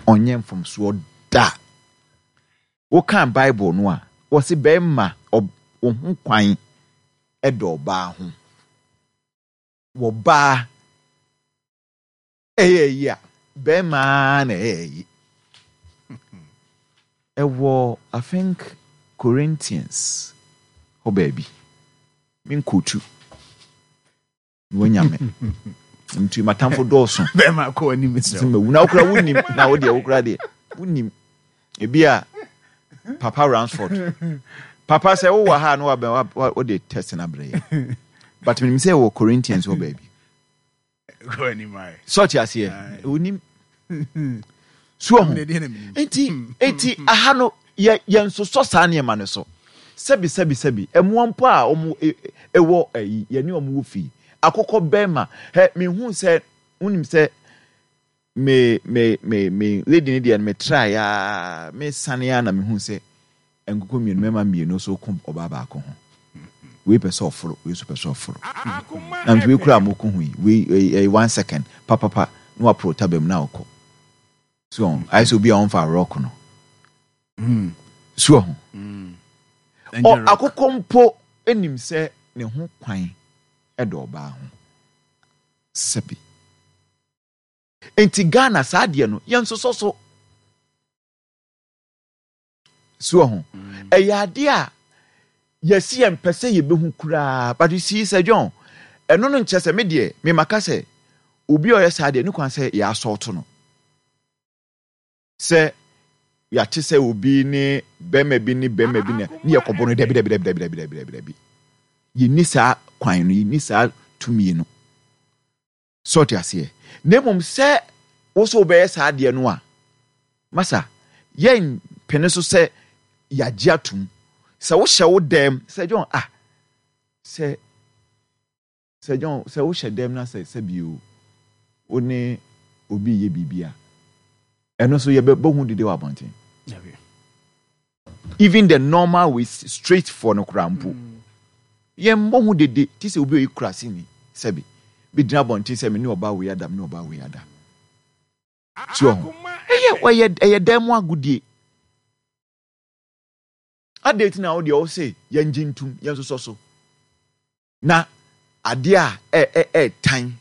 onye from so da wo kan Bible no a wo se be ma ohun kwan edo ba ho wo ba ya be ma na ewo I think Corinthians o baby min kutu wonyame nti matamfo dɔɔso be ma ko ani misɛ na okra wonim na wo de okra de wonim ebia Papa Ransford Papa say wo ha no wa de test na bre but me say wo Corinthians wo baby ko ani mai such as here wonim so enti aha no ye nso so saa ne ma ne so sebi emuampo a omu ewo ayi ye ne omu wo fi akokɔ bema me hu se unim se me lady ni dia me try ya me sania na me hu se enkoko mienu mema mienu so kom oba ba ko ho we pese oforo we so pese oforo and we kura mo ko hu we 1 second papa no approach tabem na okɔ so I so be on for rock no so o akokɔ mpo enim se ne ho kwan edo ba ho sebi enti Ghana saade no yenso so ho eyade a yesi empese ye behu kura but you see Sir John eno no nchese me de me maka se obi o yesade no kwan se ya assault no se ya te se obi ni bema bi ni ne yakobo no debi ye ni sa kwan no ni sa tumi no sort ase nemom se wo so be sa de no a masa yen pene so se ya giatum se wo hye wo dem se John se John se wo hye dem na se bio oni obi ye bibia eno so ye be hu dede wa bonten even the normal way straight for no krampo ye mbo hu dede ti se obi o ikurase ni sebi bi dina bonten se me ni oba we adam ni oba we ada so eye dem agudie adate na o de o say ye njintum ye so na ade a tan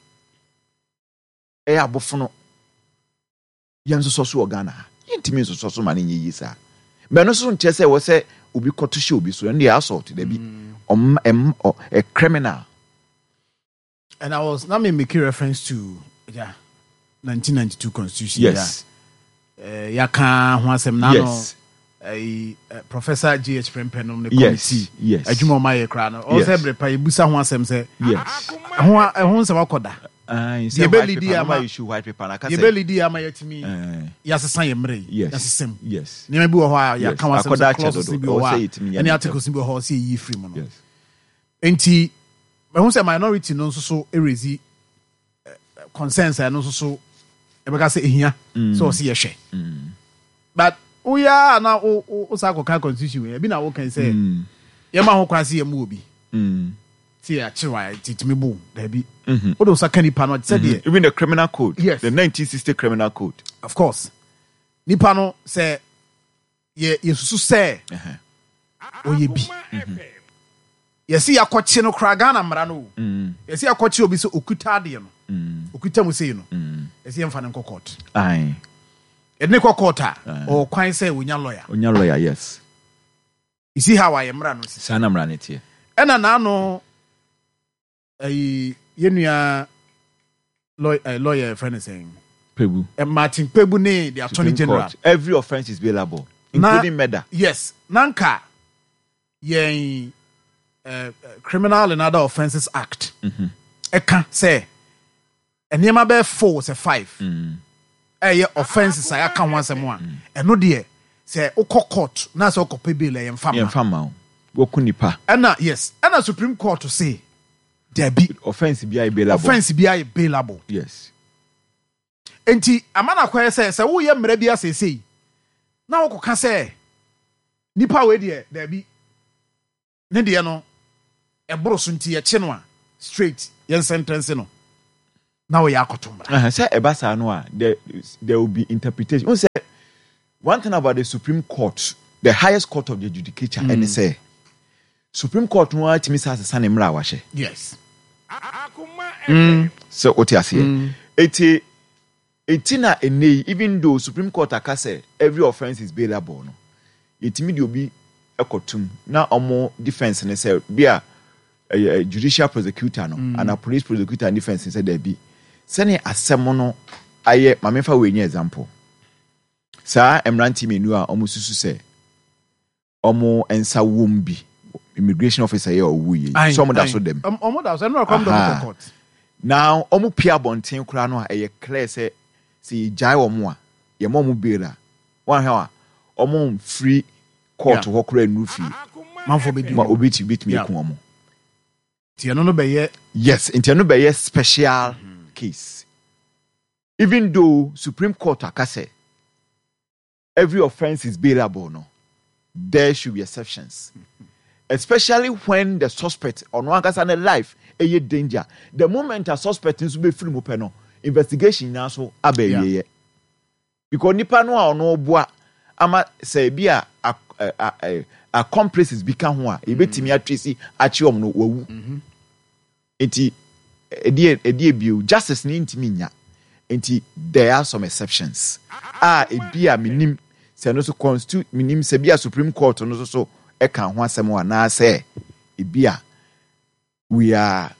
abofono ye so Ghana yintimi so ma ne yi sa me no so nche se wo se obi koto hye obi so na assault da bi a criminal. And I was not making reference to 1992 constitution. Yes. Yaka ho asem na no Professor G.H. Prempenom the committee. Yes. Adwuma ma ye kra no. O se brepa ibusa ho asem se. Yes. Ho se wakoda. The belly ama issue white paper na ka se. The belly ama yetimi. Yasesan ye mre. Yasesem. Yes. Nima bi wo ho a yaka ho asem clauses bi wo say any articles bi wo ho say yi free mo no. Yes. Enti I won't say minority no so erezi consensus no so e beka say ehia so see ye hwe but we are na o sa ko kan constitution we bi na wo kan say ye ma ho kwase ye mu obi see ya chiwa titimi bu da bi o do sa kan nipa no say de even the criminal code, yes. The 1960 criminal code, of course nipa no say ye susu say o ye bi yesi yakochi no kra Ghana mra no yesi yakochi obi so okuta ade no okuta mu sei no yesi emfa ne court ai edne court o kwan say onya lawyer yes. You see how I am mra no sana mra ne tie ena na no yenua lawyer friend saying Pebu Martin Pebu ne the attorney general court. Every offense is bailable including murder. Yes nanka yen Criminal and Other Offences Act. Eka say enema be 4 say 5. Offenses I can once more. And no dear say oko court na say oko pay bail e mfama wo kunipa. And yes, and a Supreme Court to say there be offense be bailable. Offense be bailable. Yes. Enti amana kwa say wo ye mra bia say na wo ka say nipa we there there be ne de no ebroso nti ye che no a straight yen sentence no na we yakotomra say ebasa no a there will be interpretation. Who say one thing about the Supreme Court, the highest court of the judicature, and say Supreme Court no ati misa asesa ne mra wahye. Yes. So what you say? Etina ene, even though Supreme Court akase every offense is bailable no. Yetimi de obi ekotum na omo defense ne say bia a judicial prosecutor no and a police prosecutor and defense say there be. Sene asem no aye mamefa we nye example. Sa emranti menu a omo susu say omo ensa wombi immigration officer here owu ye. So omo da so dem. Omo da so no come down to court. Now omo pia bonten kura no aye clear say si jai omo a ye mo mu bela. One how omo free court ho kura nufi. Man for be ma obiti bit me ku omo. Ti no be ye. Yes, inti no be ye special case. Even though Supreme Court akase every offense is bailable no. There should be exceptions. Especially when the suspect on one case and life a danger. The moment a suspect is be free mo investigation now so abeye. Because nipa no a no boa ama say bia accomplices become ho a e betimi atwesi achi om no wawu. Enti edi biu justice ni ntimi nya. Enti there are some exceptions. E bia minim se no so constitute minim se bia Supreme Court no so eka ho asem wa na say e bia we are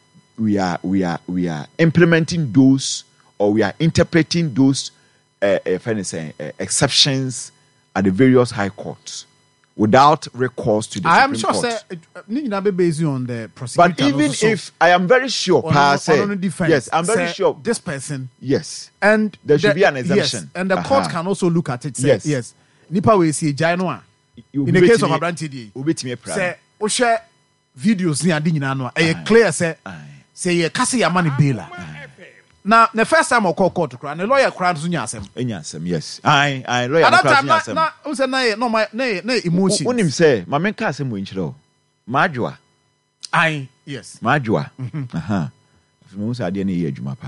implementing those or we are interpreting those exceptions at the various high courts without recourse to the Supreme Court. I am sure, sir, based on the prosecutor. But even if I am very sure, yes, I'm very sure this person, yes, and there should be an exemption, yes, and the court can also look at it. Say, yes, nipa we see Jainoa. In the case of Abrantidi, say, we share videos ni adi nyina no. Clear say ye kasi ya mani baila. Now, the first time I call court, the lawyer cried to Nyasem. Yes. I lawyer. At that time, no emotion. When him say, my men can't say Winchro. Majua. Yes. Majua. Most I didn't hear Juma.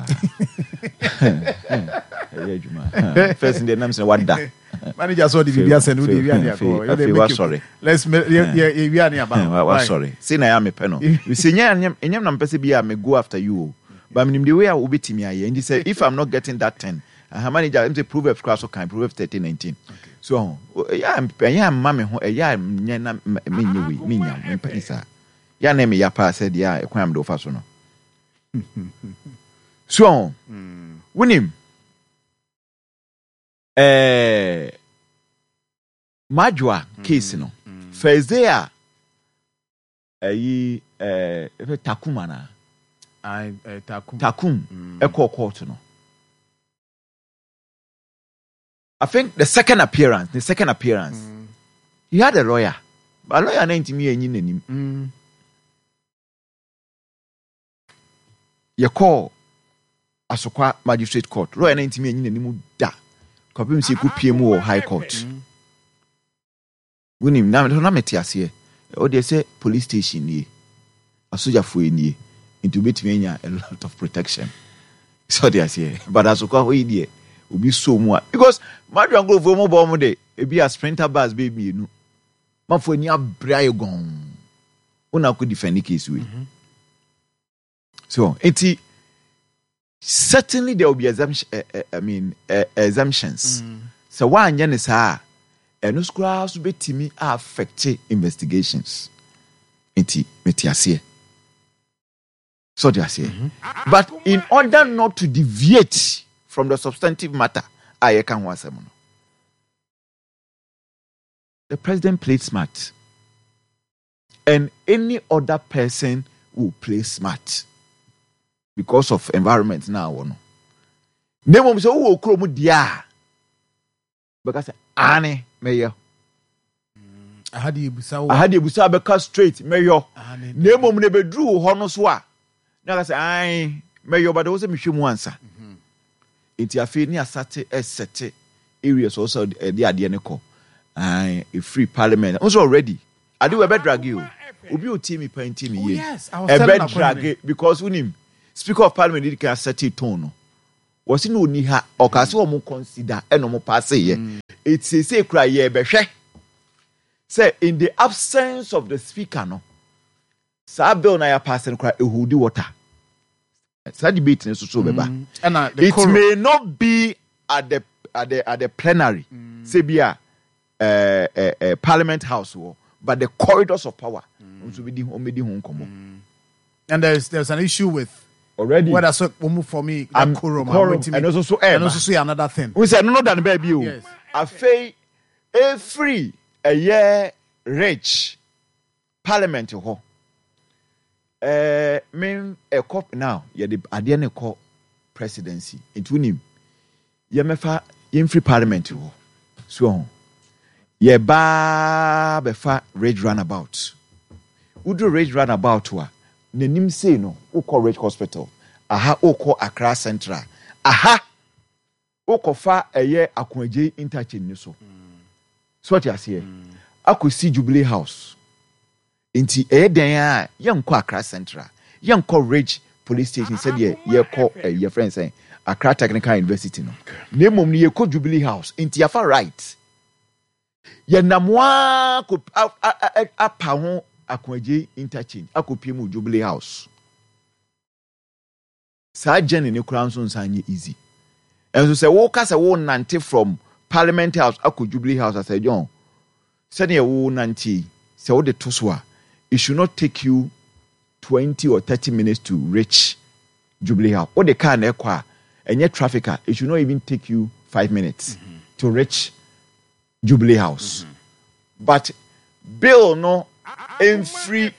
First in the name, say what that. Manager saw the video and who sorry. Let's sorry. Say, I am a penal. You see, I'm me go after you. But I'm the way I will be to me. And he said, if I'm not getting that 10, I manager, I'm the Proverbs class of kind, Proverbs 13:19. So, I'm mammy, me, Penisa. Ya name ya pa said, yeah, I am do fasono. So, win him. Majua case, no. First day, Takumana. Takum Echo Court no. I think the second appearance, he had a lawyer. But a lawyer named me and him. You call Asokwa Magistrate Court. Lawyer named me and him da. Copy see could PMO or High Court. When him now metias here. Or they say police station ye. A soldier for ye. Into between a lot of protection. So they are here. But as we idea will be so much. Because Madran go for mobile day, it be a sprinter bus baby, you know. Mafonia Bryagon. Una could defend the case with. So certainly there will be exemptions. So one yen is and no scrolls be timmy affect investigations. Metiasie. So they are saying. But in order not to deviate from the substantive matter, I can want some. The president played smart. And any other person will play smart. Because of environment now. Name so who will dia. Because Anne Mayor. I had you because straight Mayor. Name of never drew Honoswa. Now I say, Mayor, but also Michum answer. It's a feeling a set areas also the Adianico. A free parliament. Also already. I do a bed drag you. Ubi team painting me. Yes, a bed drag because when him Speaker of Parliament did can set a tone. was no ni ha okase wo mo consider eno mo pass ye it say kra ye behwe say in the absence of the speaker no sa bill na ya pass no kra ehudi water sa debate no so beba it may not be at the plenary say bia Parliament House but the corridors of power so be di ho komo and there's an issue with already whether so for me quorum and also another thing we say no than baby o yes afei free a year rich parliament ho me a cop now ye the ade ne call presidency it unim ye mefa ye free parliament ho so ye ba befa rage runabout udo rage runabout wa nanim say no ukọ Rich Hospital aha ukọ Accra Central aha ukọ fa eye Akonagye interchange ni so what you say akosi Jubilee House inti den a yenkọ Accra Central yenkọ Rich Police Station said ye kọ ye friend say Accra Technical University no nemom ni ye kọ Jubilee House inti afa right ye namwa ko apa ho Akonagye interchange akopie mu Jubilee House sa journey ne kura nso nsanye easy enso se wo ka se wo nante from Parliament House akọ Jubilee House as a John said ye wo nante se wo de to so a it should not take you 20 or 30 minutes to reach Jubilee House or the car na ekwa enye traffic it should not even take you 5 minutes to reach Jubilee House but bill no in free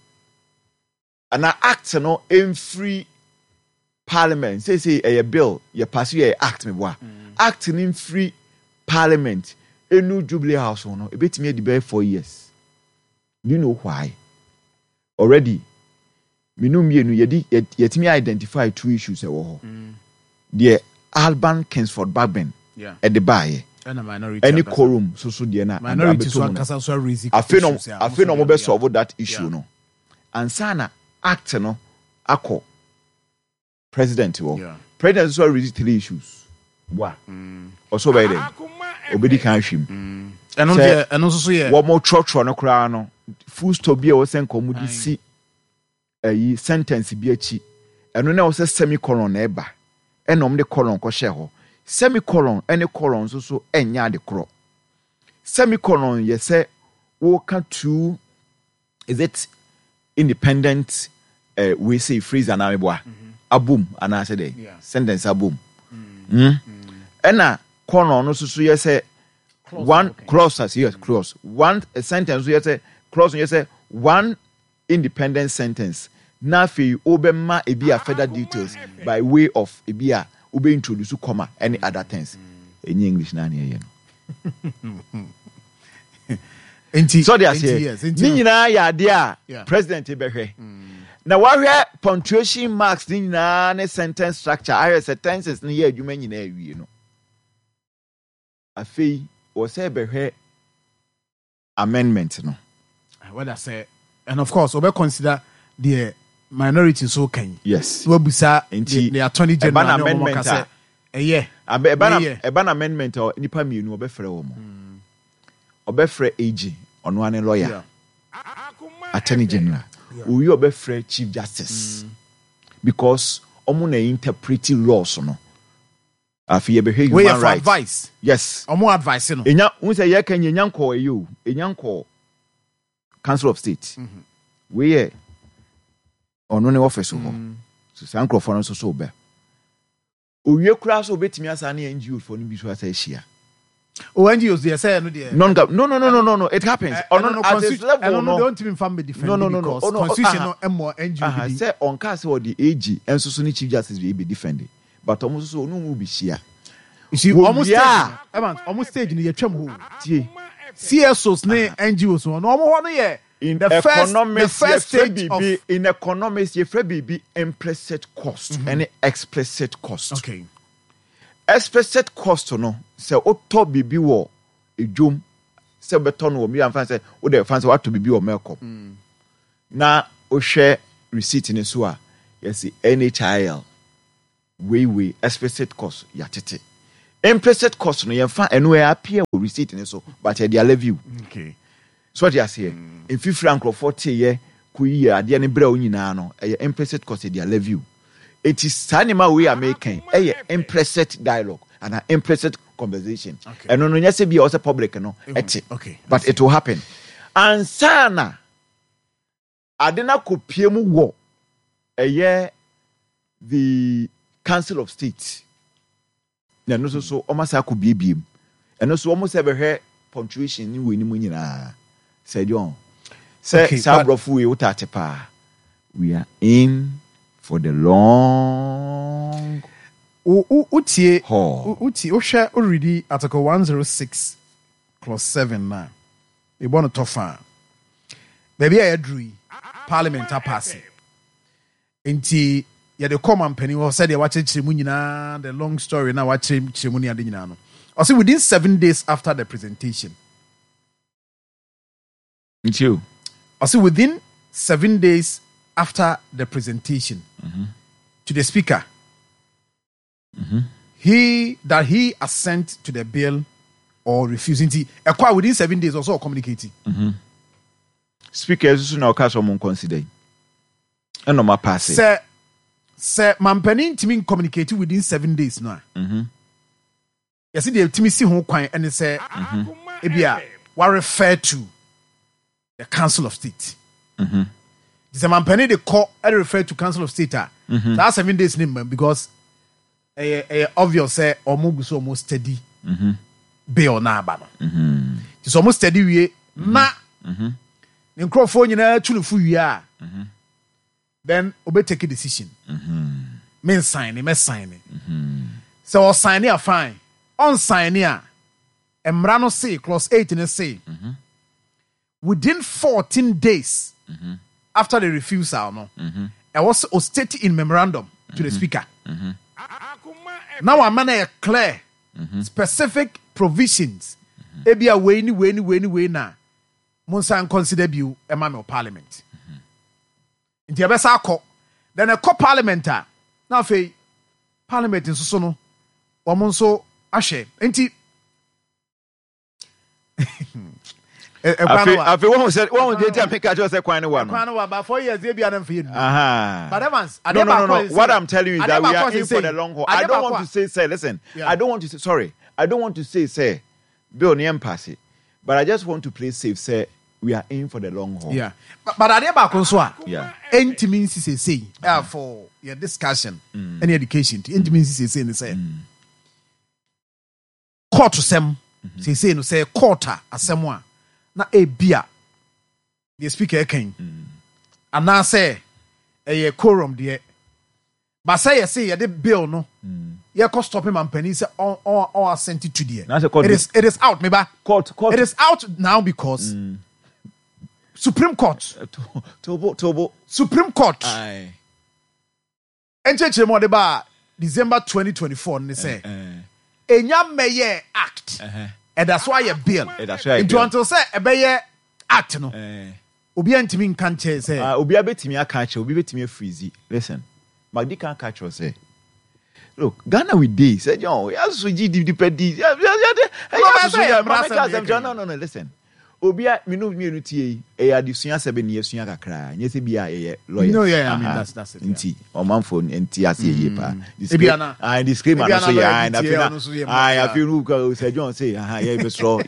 and act no in free parliament say a bill you pass you act me boa act in free parliament enu Jubilee House no e betimi e be 4 years you know why already minum yenu yetimi identify two issues e wo ho the Alban Kingsford Bagbin at the buy and a minority any quorum so de na minority so kasa so risk afi no mo be solve that issue no ansana act no akọ president wo president so raise 3 issues wa also by there obedi kan hwim eno so ye wo mo trotro no kra no full stop bi e wo sen komudi si ayi sentence bi achi eno na wo se semicolon na eba enom de colon ko hye ho semicolon any colon so enya de kro semicolon ye say wo ka two is it independent we say freeze and ameboa abum and I said sentence abum ena colon no so ye say one clause as yes clause one a sentence ye say clause ye say one independent sentence na fi obema ebi a further details by way of ebi a obe introduce comma any other things in English na na ye no so they say ni nyina ya de a president behwe na wahwe punctuation marks ni nyina ne sentence structure are sentences ni ye adwuma nyina awie no afei o say behwe amendment no what I say and of course we consider the minority so can yes we busa the attorney general amendment ban amendment or nipa mienu obefre wo mo obefre AG ono ane lawyer attorney general we obefre chief justice because omo na interpret laws no afi ye behwe human rights advice yes omo advice no enya we say ye kan nyanko eyo enyanko council of state we ono ne office ho so sankro so be owie kura so betimi asa na NGO for no bi so asa hia NGOs they say no there no it happens no don't even farm be defend because constitution no more NGO say on ka say the AG enso so ni chief justice be defend but almost so no mu bi hia you see almost stage no ye twam ho tie CSOs ne NGOs no ho no ye in the first stage of in economics you be implicit cost and explicit cost. Okay. Explicit cost no say auto bibi wo edwom say beton wo mi amfa say wo dey fan say what to bibi wo makeup. Na o share receipt ni so a yes NHIL way explicit cost yatete. Implicit cost no yɛmfa ɛno appear or receipt ne so, but they levy. Okay. So what you say? In 50 40 ye kuyi adeɛ ne bra onyina no ɛyɛ implicit cost they levy. It is sanima we are making implicit dialogue and an implicit conversation. Okay. And no nyase be also public no. Okay. But it will happen. And sana adena kopie mu wo the Council of State. Na no so almost akobie and also almost ever punctuation ni we ni mu nyina. Say John. Say sabrofo we utatepa. We are in for the long utie ohwe already article 106 clause 7 na e bono tofa baby ayadru parliament pass enti ye de common penny wo said ye wakyekire mu nyina the long story na wakyekire mu ni ade nyina no I say within 7 days after the presentation you I say within 7 days after the presentation to the speaker he assent to the bill or refusing to acquire within 7 days also communicating speaker is now cast on consider and no ma pass sir mampani ntimi communicate within 7 days no yes the timi si ho kwan and say ebia wa refer to the Council of State the mampani they call I refer to Council of State that 7 days name because obvious say almost steady bill na aba no it's almost steady we na the microphone nyina tunufu wi a then obe take a decision me sign so or sign a fine on sign a emra no say clause 8 ne say within 14 days after the refusal no I was stated in memorandum to the speaker now I'm gonna clear specific provisions ebia we ni na monsan consider bill emma parliament nti ebesa akọ then a parliament na fe parliament nso no omo nso ahwe nti afi one said one dey tell me catch us kwan ne one about 4 years dey bia na mfa yedu but Evans no what I'm telling you is that we are in for the long haul. I don't want to say listen I don't want to say bill ne pass it but I just want to play safe say we are in for the long haul. Yeah. But ade ba ko so a entimin say for your discussion any education entimin say ne say court sem say no say court asem a na ebia the speaker can and now say a quorum there but say the bill no you cost stop him and penny say all assent to there it is out maybe court it is out now because Supreme Court Tobo Supreme Court aye encheche mo de ba December 2024 ne say enya meye act and that's why a bill into until say ebeye act no obi antimi nkan che say obi abetimi aka che obi betimi freeze listen magdi kan catch us say look Ghana we dey say John as so GDP no listen obi a me no tie e adesua sebe ne yesua kakra nye se bia e lawyer no yeah I mean that's it nti o manfo nti ase ye pa disclaimer no so ya na I feel who say John say ye be so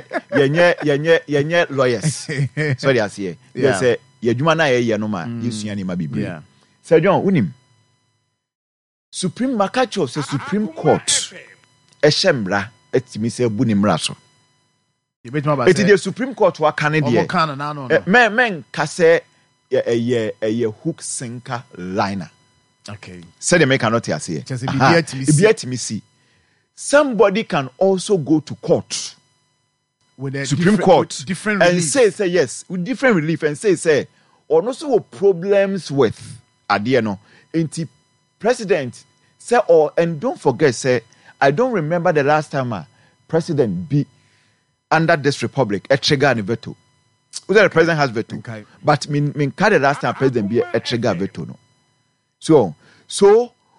yenye lawyers sorry ase ye say ye dwuma na ye no ma yesua ne ma bibia say John unim Supreme Makacho say Supreme Court eshembra etimi se bu ni mra so it is the Supreme Court wa Canada. Men kase a hook sinker liner. Okay. Said the man cannot hear say. Me see. Somebody can also go to court with a Supreme Court different and relief. say yes with different relief and say or no so problems with adieno. Inti president say or and don't forget say I don't remember the last time president be under this republic, a trigger and veto. The president has veto, okay. But min the last time president be a trigger veto no. So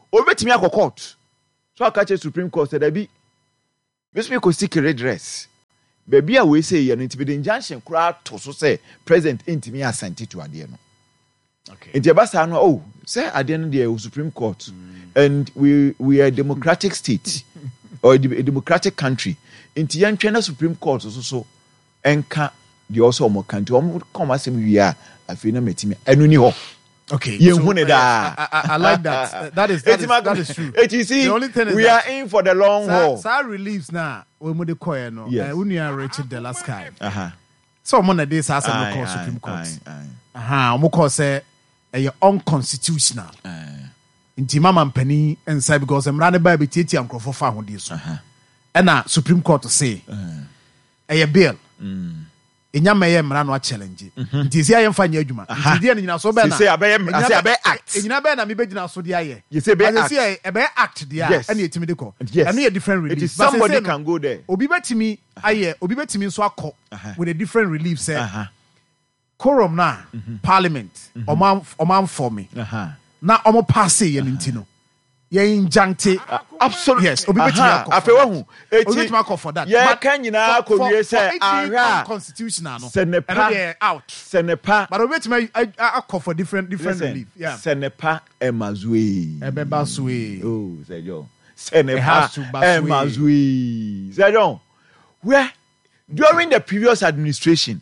obetimi akọ court so aka che Supreme Court said be me ko seek redress baby a we say ye no ntimi the injunction kura to so say president ntimi assent to ade no okay enti ebasa no say ade no the Supreme Court and we are a democratic state or a democratic country enti yantwe na Supreme Court so enka the also mo country come asem wi a afi na metimi enu ni ho. Okay. I like that. That is true. The only thing is we are in for the long haul. So reliefs now. When we the no. When you are Richard the last guy. So one of these has a call Supreme Court. We call say a unconstitutional. Inti mama mpani and say because I'm running by BTT and Crawford for this. And now Supreme Court to say a bill. Enya meye mra no challenge nti sia ye mfa nya adwuma nti dia nyina so be na say abe act nyina be na me be gina so dia ye you say be act say e be act dia and etimi de ko and a different relief but somebody can go there obi betimi so akọ with a different relief say quorum na parliament omam for me na omo pass ye nti no ye injuncte absolutely yes obi betimi akọ afewahu obi betimi akọ for that ye kan nyina ko wie say aha constitutional no senepa out senepa but obi betimi akọ for different relief yeah senepa emazue ebebasue sejo senepa emazue sejo where during the previous administration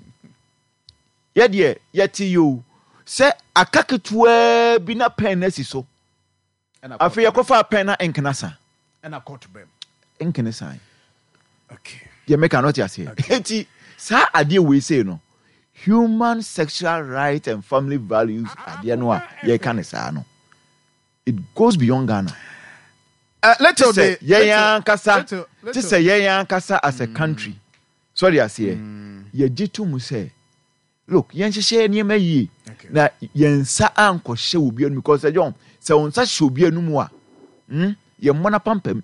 yeti you say akaketua bi na penesi so afi yakofa pen na enkenasa and a court bem enkenasa okay ye make not ya say enti sa ade we say no human sexual right and family values ade no a ye kan sa no it goes beyond Ghana. Let's say kasa as a country sorry I say ye jitu mu say look yen hye niema yi na yen sa anko hye obi anu because John se on sa hye obi anu mu a ye mmona pampam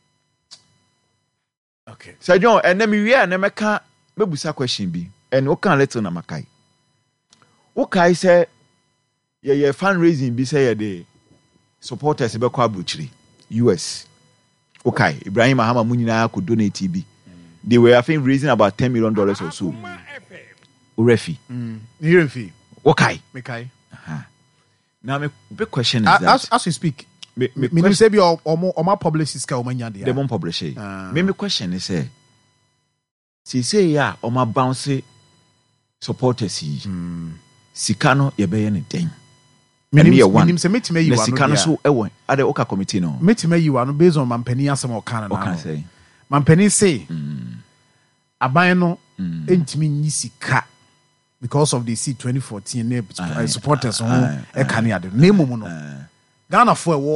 okay so John enemi wi na meka mebusa question bi and o kan little na makai o kai say ye fundraising bi say ye the supporters be kwa buchiri US okay Ibrahim Mahama munyina ko donate bi they were I think raising about $10 million or so Urefi. Urefi. Okay. Mekai. Now my big question is that as we speak, me say be or more publishers ka o manya dia. They won't publish it. Me question is say ya o ma bounce supporters yi. Sika no ye be ye ne den. Minim say metime yi wa no. Sika no so ewo ade oka committee no. Metime yi wa no based on mampani asem o kan na. Okay say. Mampani say aban no entimi nyi sika because of the C2014 supporters on Canada. Name no. Ghana for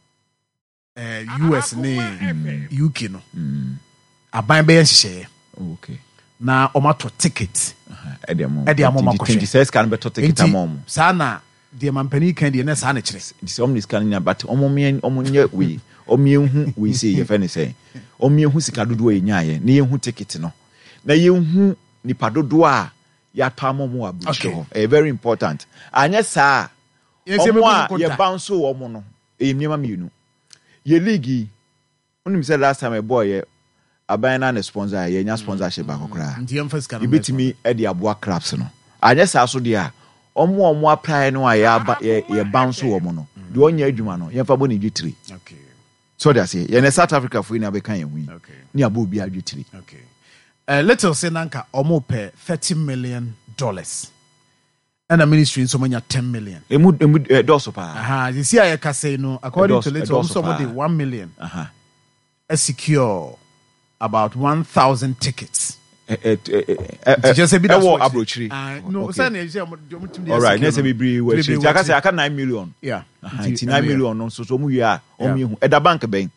US ne UK no. Aban be share. Okay. Na omato ticket. Ediamo 26 can be to ticket amom. Sana the mampani can the next ana kire. Some this can but omonye we omiehu we say ye fe say. Omiehu sika dodo e nyaye na yehu ticket no. Na yehu nipa dodo a ya tamomo abucho very important anya saa ye bounce wo no eniema mienu ye league unim say last time a boy ye abana na sponsor ye nya sponsorship akokra ibetimi e de aboa clubs no anya saa so de a omo apply no a ye bounce wo no de onya adwuma no ye fa bo ne dwetiri okay so they say ye na South Africa for ina be kan ye hu ni abo bi adwetiri okay let's say nanka omo pay $30 million and a ministry in so many 10 million doso pa you see I can say no according to little somebody 1 million secure about 1,000 tickets just a bit of abrochiri no say all right let's say we say I can 9 million yeah 9 million no so mu wi a omu e da bank ben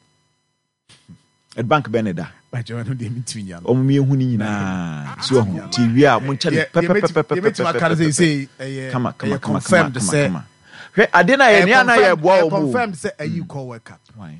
da but you know they meet me omu ehu ni nyina so hu tv a mo nche say come confirmed say hwe ade na ye ne ana ye boa omu confirmed say you call work up why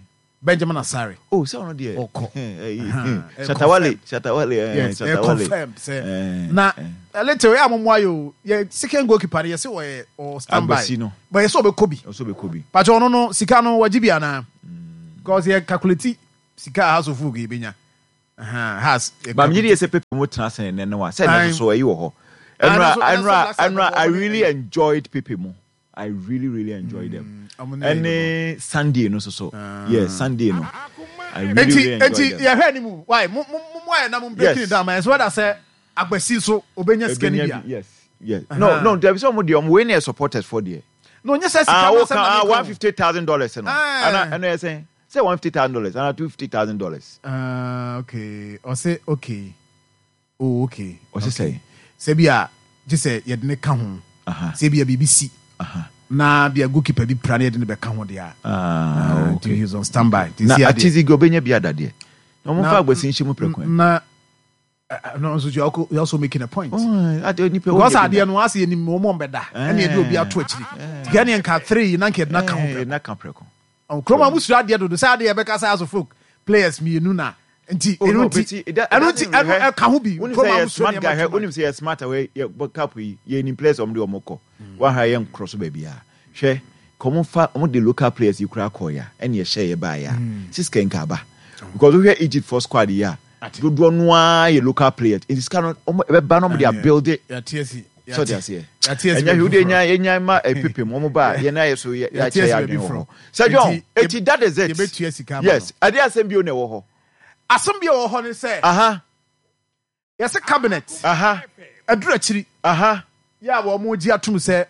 Benjamin Asare. Oh, so on there. Oko. Shatawale. Yes, confirmed. Say. Now, later we are Moyo. Yeah, second goalkeeper. Yes, or standby. Albacino. But yes, over Kobe. Also be Kobe. But you no Sikano Wajibiana. Because he calculate Sika House of Fugi Binya. Has. But me dey say people mo transfer and no one. Say na so you ho. Enra, I really enjoyed Pepe Mo. I really enjoyed them. And Sunday no so. Yeah, Sunday no. I really enjoyed them. Yeah, hear him. Why? Why na mo breaking down. As well as say Agbesi so obenya scanning. Yes. No, there be some of them when supporters for there. No, yes, say $150,000 no. And I say $150,000 and $250,000. Okay. Or say okay. Oh, okay. What's he say? Sebia just say you didn't come home. Sebia BBC. Na be a goalkeeper be plan didn't be come home there. Okay. He's on standby. Na atizi go benya bia dade. No mo fa Agbesi nshi mu prekwan. Na no, so you also making a point. Because I didn't want to see any more better. And you do be a twitch. Ghanian can 3, Nanki not come. Not come precon. Oh, Chroma was right there to the side of Becca's house of folk. Players me nuna. And I don't be. When you smart guy, when you say a smart away, but cap we in place on the Omoko. One high young cross baby. Share. Come on, on the local players you crack koya and you share by ya. Siska and Kaba. Because we hear Egypt for squad ya. Good one, why a local player. It is kind of banner they are building. So they are here. And you didn't a pippin, Momoba, Yana, so ya. So, John, that is it. Yes, I dare send you no. Asambia honey say, yes, a cabinet, a drudgery, yeah, well, Moji to say,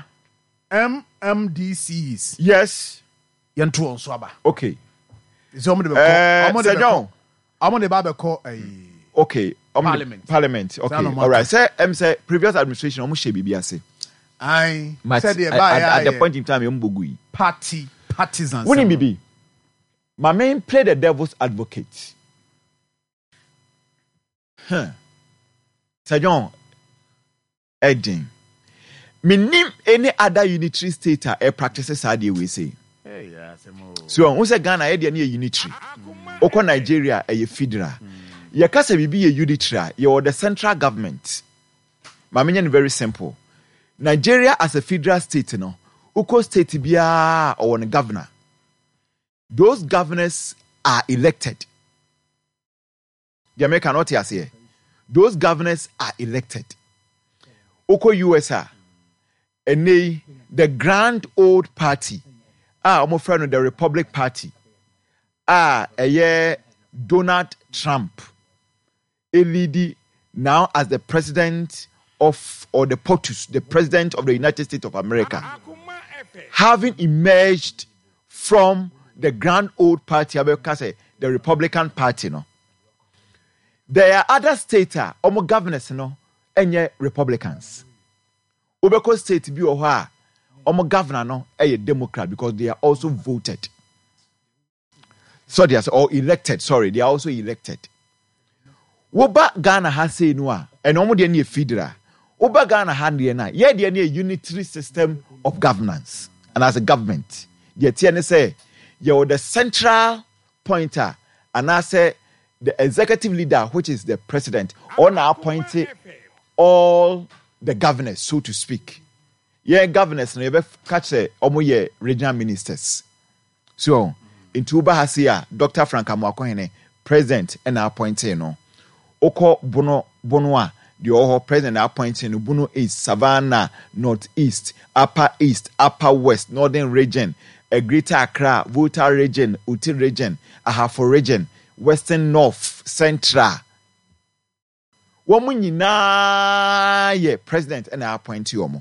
MMDCs, yes, Yantu on Swaba. Okay, it's only I'm on the Baba okay, Parliament. Okay, all right. Say previous administration almost should be say. I said at the point in time, Mbugui partisans. Wouldn't be. My man played the devil's advocate. Sir John, Edding. Me name any other unitary state practices how they will say. So on say Ghana e dey unitary. Oko Nigeria e federal. Ye kasa bibi a unitary, you the central government. Ma menye very simple. Nigeria as a federal state no, Oko state bia or one governor. Those governors are elected. The American not here. Those governors are elected. Oko USA and the Grand Old Party. I'm friend of the Republic Party. Donald Trump. LED now as the president of, or the POTUS, the president of the United States of America. Having emerged from the Grand Old Party, the Republican Party, no. There are other states, governors, no, and Republicans. Ubeko state be or governor, no, a Democrat because they are also voted. So they are or elected. Sorry, they are also elected. Woba Ghana has say no, and almost any federal. Woba Ghana had the a unitary system of governance, and as a government, the TN say you're the central pointer, and I say the executive leader, which is the president, or now appointed all the governors, so to speak. Yeah, governors, no, you catch say omo regional ministers. So into Uba has here, Dr. Frank Amwakohene, president, and appointed no. Oko Bonoa, the Oho president appointed no Bono East, Savannah, Northeast, Upper East, Upper West, Northern region, a Greater Accra, Volta region, Uti region, Ahafo region, Western North, Central. Woman ye president and appointee omo.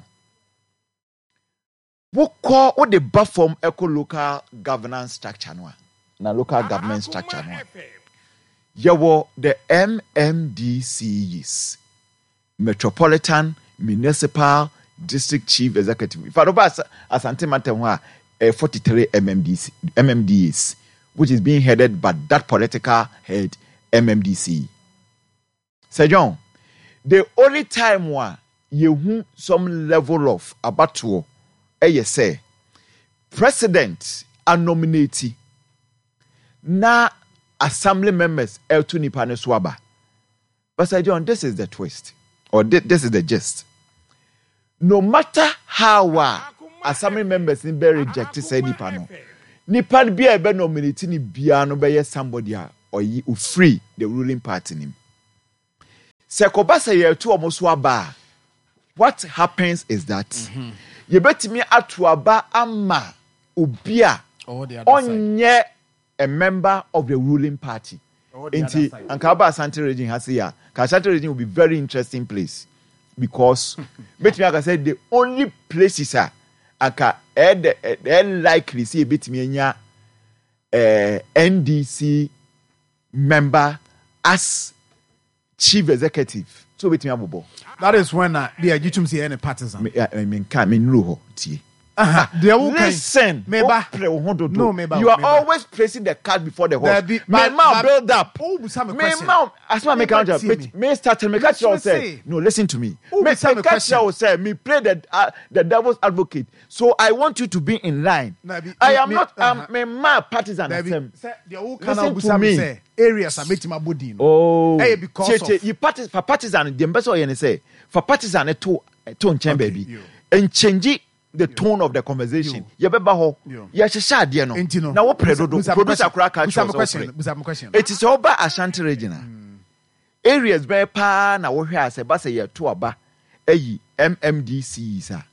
What call what the buffer eco local governance structure no? Na local government structure no. Yawo the MMDCs, Metropolitan Municipal District Chief Executive. If I don't pass Asante Matemwa 43 MMDs, which is being headed by that political head MMDC. Sir John, the only time you some level of abatuo, say president and nominate na assembly members eltu nipa ne so aba. Pastor John, this is the twist, or this is the gist. No matter how assembly members in be rejected say nipa no. Nipa bi e be nominate ni bia no be somebody or you free the ruling party nim. Sekoba say ye to omoso aba. What happens is that you betimi atu aba ama obi a onye a member of the ruling party. Inti Ankaba Asante region has here. Asante region will be very interesting place because betimi aka say the only places are aka likely see betimi enya NDC member as chief executive. So betimi abobo. That is when they are YouTube see any partisan. Listen, no, you are always placing the cart before the horse. Build up. No, listen to me. Me play the devil's advocate. So I want you to be in line. I am not a partisan. Listen to me. Areas are making my body. Oh, because you for partisan, the ambassador you say for partisan a tone chamber baby and change the tone of the conversation. You better ho. You should share dear no. Now what producer crack question. It is over Ashanti region. Areas very pa na wo hwe ase ba say ye to aba eyi MMDC sir.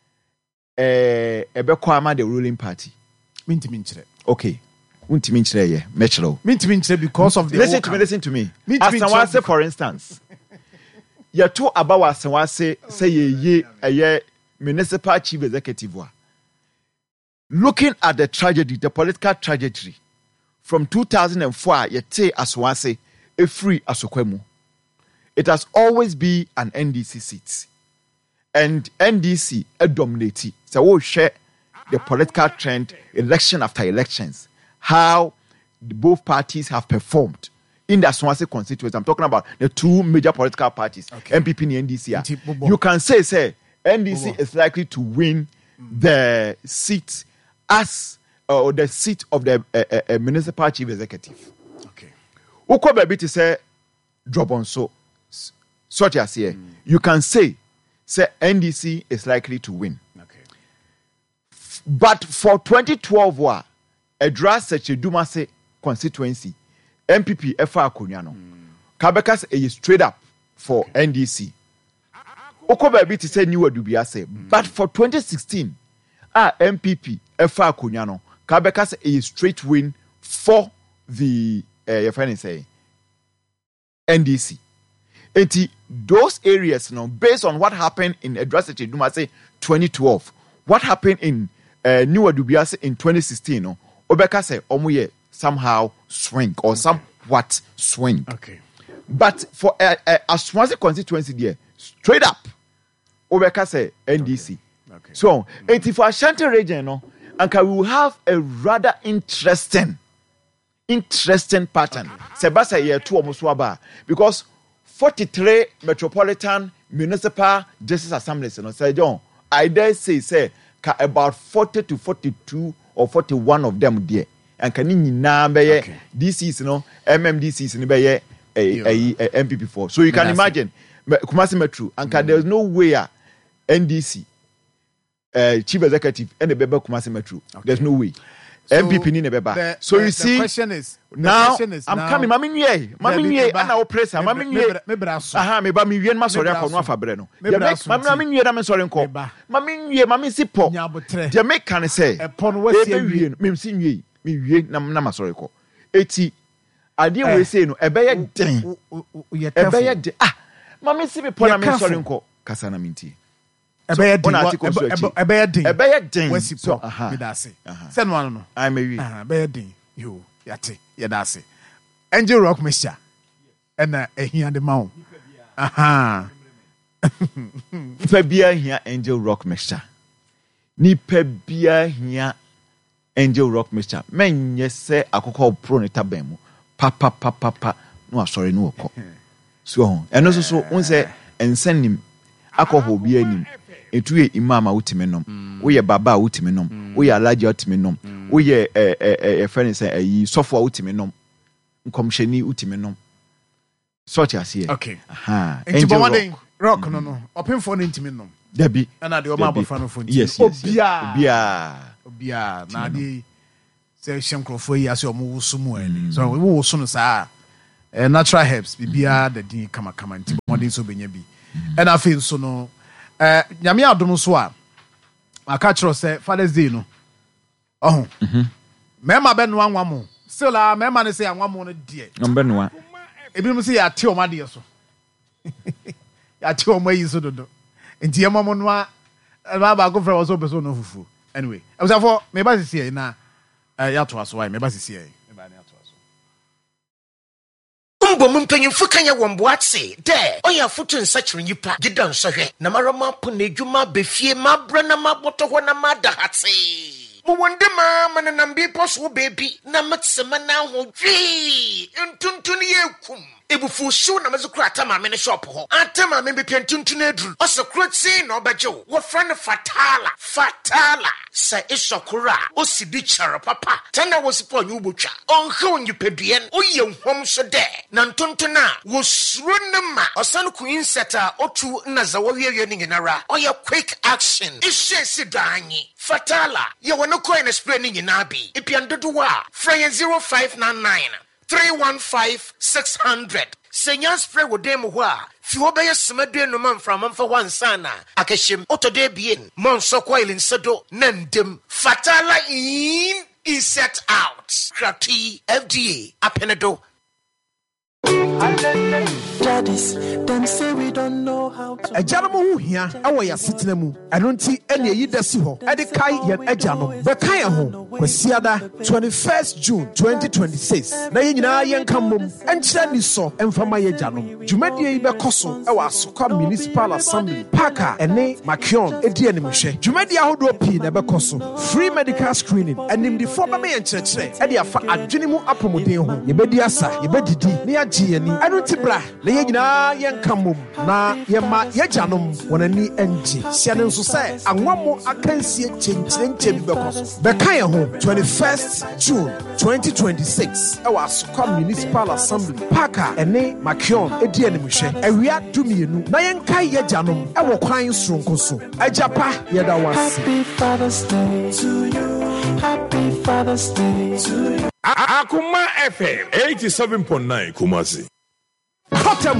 Ebe kwama the ruling party. Mintimi nchire. Okay. Untimi nchire ye mechro. Mintimi nchire because of the listen to me. Asanwase for instance. Ye to aba wa Asanwase say ye municipal chief executive wa. Looking at the tragedy, the political trajectory from 2004 ye te Asanwase a free Asokwemu. It has always been an NDC seat. And NDC dominated. So we'll share the political trend, election after elections, how both parties have performed in the Aswanse constituency. I'm talking about the two major political parties, MPP and NDC. You can say NDC is likely to win the seat as or the seat of the municipal chief executive. Okay. Uko baby to say drop on so as here. You can say NDC is likely to win. Okay. But for 2012 a draft such a Dumase constituency, MPP FR Kunyano. Kabekas is straight up for NDC. Oko baby to say new Dubiase. But for 2016, MPP FR Kunyano. Kabekas is straight win for the NDC. And those areas now, based on what happened in Edrasete Dumase 2012, what happened in New Dubiase in 2016, no, Obeka say Omuye somehow swing or somewhat swing. Okay. But for a Aswanse constituency there, straight up, Obeka say NDC. Okay. So, and for Ashanti region, no, and we will have a rather interesting pattern. Sebasa year 2 almost waba because 43 metropolitan municipal justice assemblies, you know, say John, I dare say about 40 to 42 or 41 of them there. And can you now be DCs, you know, MMDCs in be MPP4. So you can imagine Kumasi Metro, and there's no way NDC chief executive and the Beba Kumasi Metro. There's no way. So MPP ni nebeba. So you see, now I'm coming. Mami nye, ana oppressor. Mami nye. Aha, me ba mi wien ma sorry akọ no afa bre no. Mami nye na me sorry nko. Mami si po. The make can say. Epon we say wie. Me si nwie. Me wie na ma sorry ko. Eti ade we say no ebeye den. Ebeye den. Ah, mami si me po na me sorry nko. Kasa na minti. Ebeye din wesi po me da se se no no I may be ebeye din yo yate ye da se Angel Rock Mixture na ehia de ma nipa bia hia Angel Rock Mixture nipa bia hia Angel Rock Mixture menye se akokọ pro ne taban mu pa no asori no okọ so eno so won se ensanim akọhọ bia nim etu ye imam a utime nom wo ye baba a utime nom wo ye alaji a utime nom woyɛ a friend sɛ ayi sɔfo a wotimi nom nkɔmhyɛni wotimi nom sort aseɛ okay Angel rock no ɔpemfo no ntimi nom dabi ɛna de ɔma abɔfra no fo yes obia na de sɛ hyɛ nkurɔfoɔ yi ase ɔmo woso mu ani so wo woso no saa natural herbs bibia da din kama nti bɔmɔden so benya bi ɛna afei nso no nyame adom so a aka kyerɛ sɛ Father's Day no ɔho mɛma bɛnoa nwa mo still a mɛma ne sɛ anwa mo no deɛ ɔmbɛnoa ebinom sɛ yɛate ɔma deɛ so yɛate ɔma yi so dodo nti yɛma mo noa baako frɛ wɔ sɛ wopɛ sɛ ɔno fufuo anyway abusafo meba sisi yɛ na yɛatoa so wae meba sisi yɛ Mbom mpanyimfo kanya wɔ mboatse dɛ ɔyɛ afoto nsakyere nyipa gida nsɔhwɛ na marama po na edwuma befie mabra na mabɔtɔ hɔ na madahatse mo wonde ma manam bi poso baby na metsema na ho dwi ntuntun yɛ kum ebufu show na mazukura atama me ne shop ho atama me be pentuntun edru osekrotsi na obagyew wo friend fatala sa isokura osidi chara papa tana wosipo anyu botwa onha onyipaduen oyɛ nhom so de na ntuntun a wo suro ne ma osan ku insect a otu na za wo wiye ne nyinara oyɛ quick action ihye si danyi fatala ye wono coin spray ne nyina bi epiandodo wa frɛ 0599 315-600. Senya spray wo dem ho a fi wo bɛyɛ semadue no manfra manfa wansana akɛhyem otode bien monso coil insedo nandem fatala in insect out krati FDA apenedo. Daddies, them say we don't know how to. Ajanom ho hia ɛwɔ yɛasetena mu ɛno nti ɛne ɛyi da si hɔ ɛde kae yɛn agyanom bɛka yɛn ho kwasiada 21st June 2026 na yɛn nyinaa yɛnka mmom ɛnkyerɛ ni sɔ ɛmfama yɛ agyanom dwumadie yi bɛkɔ so ɛwɔ Asokwa Municipal Assembly Park a ɛne Makion ɛdi animhwɛ dwumadie ahodoɔ pii na ɛbɛkɔ so free medical screening animdifoɔ bɛma yɛn kyerɛkyerɛ ɛde afa adwene mu apɔmuden ho yɛbɛdi asa yɛbɛdidi na yɛagye yɛni ɛno nti bra na yɛn nyinaa yɛnka mmom na yɛma yɛagyanom wɔn ani ngye hyɛ ne nso sɛ anwammo akansie kyɛnkyerɛnkyɛ bi bɛkɔ so bɛka yɛn ho 21st June 2026 ɛwɔ Asokwa Municipal Assembly Park a ɛne Makion ɛdi animhwɛ awia 12 na yɛnka yɛagyanom ɛwɔ kwan soronko so agyapa yɛda wase. Happy Father's Day to you. Happy Father's Day to you. Akuma FM 87.9 Kumasi. Kotem